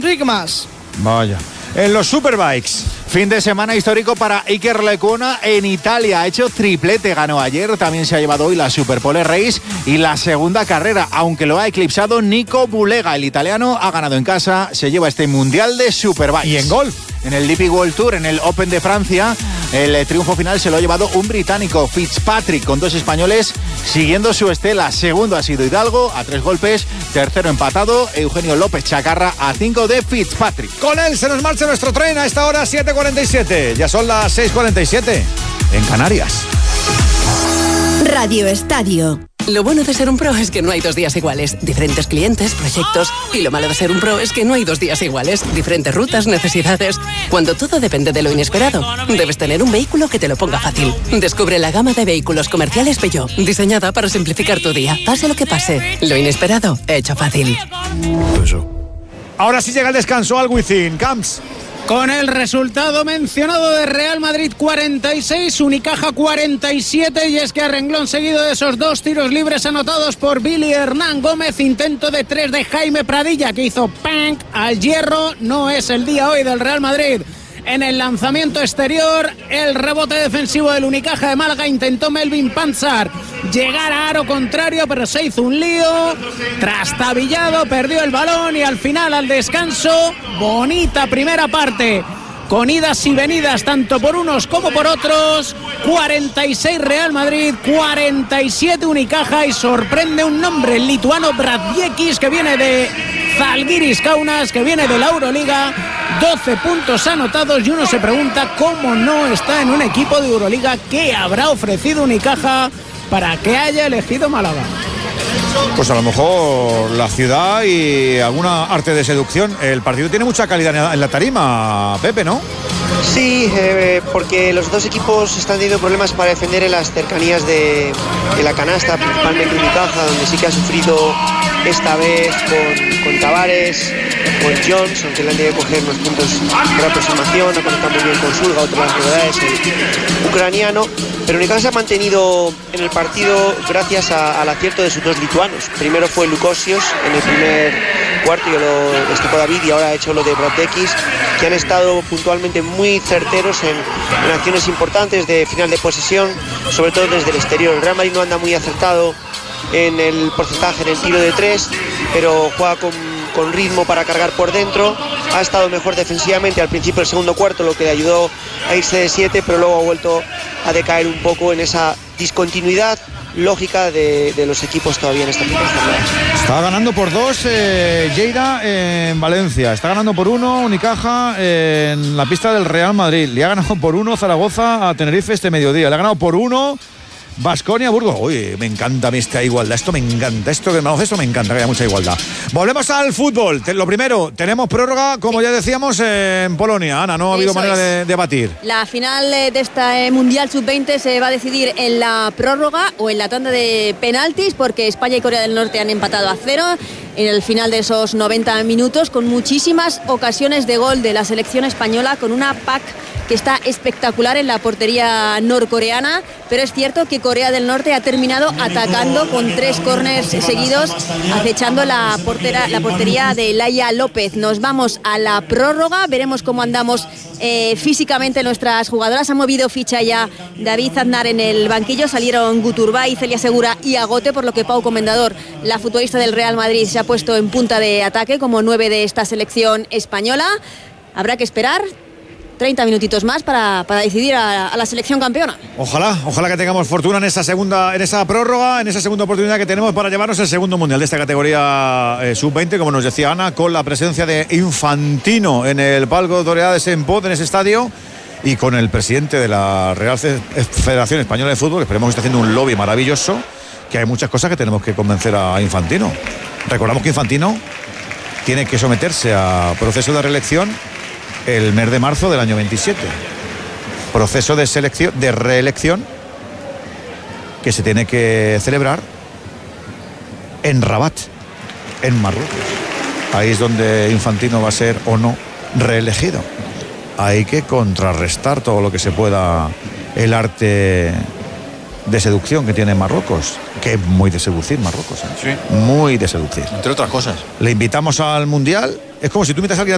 Sigmas. Vaya. En los Superbikes, fin de semana histórico para Iker Lecuona en Italia. Ha hecho triplete, ganó ayer, también se ha llevado hoy la Superpole Race y la segunda carrera, aunque lo ha eclipsado Nico Bulega. El italiano ha ganado en casa, se lleva este Mundial de Superbikes. Y en golf, en el DP World Tour, en el Open de Francia, el triunfo final se lo ha llevado un británico, Fitzpatrick, con dos españoles siguiendo su estela. Segundo ha sido Hidalgo, a 3 golpes. Tercero empatado, Eugenio López Chacarra, a 5 de Fitzpatrick. Con él se nos marcha nuestro tren a esta hora 7:47. Ya son las 6:47 en Canarias. Radio Estadio. Lo bueno de ser un pro es que no hay 2 días iguales. Diferentes clientes, proyectos. Y lo malo de ser un pro es que no hay 2 días iguales. Diferentes rutas, necesidades. Cuando todo depende de lo inesperado, debes tener un vehículo que te lo ponga fácil. Descubre la gama de vehículos comerciales Peugeot, diseñada para simplificar tu día. Pase lo que pase, lo inesperado, hecho fácil. Ahora sí llega el descanso al Wizzing. Camps. Con el resultado mencionado de Real Madrid 46, Unicaja 47, y es que a renglón seguido de esos 2 tiros libres anotados por Billy Hernán Gómez, intento de 3 de Jaime Pradilla que hizo ¡pank! Al hierro. No es el día hoy del Real Madrid. En el lanzamiento exterior, el rebote defensivo del Unicaja de Málaga, intentó Melvin Panzar llegar a aro contrario, pero se hizo un lío, trastabillado, perdió el balón y al final, al descanso, bonita primera parte, con idas y venidas tanto por unos como por otros. 46 Real Madrid, 47 Unicaja, y sorprende un nombre, el lituano Bradziekis, que viene de Zalgiris Kaunas, que viene de la Euroliga. 12 puntos anotados, y uno se pregunta cómo no está en un equipo de Euroliga. ¿Qué habrá ofrecido Unicaja para que haya elegido Málaga? Pues a lo mejor la ciudad y alguna arte de seducción. El partido tiene mucha calidad en la tarima, Pepe, ¿no? Sí, porque los dos equipos están teniendo problemas para defender en las cercanías de la canasta, principalmente Unicaja, donde sí que ha sufrido esta vez con Tavares, con Jones, aunque le han tenido que coger unos puntos de aproximación, ha conectado muy bien con Sulga, otra de las novedades, el ucraniano. Pero Unicaja se ha mantenido en el partido gracias al acierto de sus 2 lituanos. Primero fue Lukosius en el primer cuarto, y lo destacó David, y ahora ha hecho lo de Bradziekis, que han estado puntualmente muy certeros en acciones importantes de final de posesión, sobre todo desde el exterior. El Real Madrid no anda muy acertado en el porcentaje en el tiro de 3, pero juega con ritmo para cargar por dentro. Ha estado mejor defensivamente al principio del segundo cuarto, lo que le ayudó a irse de 7, pero luego ha vuelto a decaer un poco en esa discontinuidad lógica de los equipos todavía en esta primera jornada. Está ganando por 2 Lleida en Valencia, está ganando por 1 Unicaja en la pista del Real Madrid, le ha ganado por 1 Zaragoza a Tenerife este mediodía, le ha ganado por 1 Baskonia Burgos. Uy, me encanta a mí esta igualdad, esto me encanta, esto que me encanta, que haya mucha igualdad. Volvemos al fútbol. Lo primero, tenemos prórroga, como ya decíamos, en Polonia. Ana, no ha habido manera de debatir. La final de esta Mundial Sub-20 se va a decidir en la prórroga o en la tanda de penaltis, porque España y Corea del Norte han empatado a 0 en el final de esos 90 minutos, con muchísimas ocasiones de gol de la selección española, con una PAC que está espectacular en la portería norcoreana, pero es cierto que Corea del Norte ha terminado atacando con 3 córners seguidos, acechando la portería de Laia López. Nos vamos a la prórroga, veremos cómo andamos físicamente nuestras jugadoras. Ha movido ficha ya David Aznar en el banquillo, salieron Guturbay, Celia Segura y Agote, por lo que Pau Comendador, la futbolista del Real Madrid, se ha puesto en punta de ataque como 9 de esta selección española. Habrá que esperar 30 minutitos más para decidir a la selección campeona. Ojalá que tengamos fortuna en esa segunda prórroga, en esa segunda oportunidad que tenemos para llevarnos el segundo mundial de esta categoría sub-20, como nos decía Ana, con la presencia de Infantino en el palco Dorea de Sant Pot, en ese estadio, y con el presidente de la Real Federación Española de Fútbol, que esperemos que está haciendo un lobby maravilloso, que hay muchas cosas que tenemos que convencer a Infantino. Recordamos que Infantino tiene que someterse a proceso de reelección el mes de marzo del año 27. Proceso de reelección que se tiene que celebrar en Rabat, en Marruecos. Ahí es donde Infantino va a ser o no reelegido. Hay que contrarrestar todo lo que se pueda el arte de seducción que tiene Marruecos, que es muy de seducir Marruecos, ¿eh? Sí. Muy de seducir. Entre otras cosas. Le invitamos al Mundial. Es como si tú invitas a alguien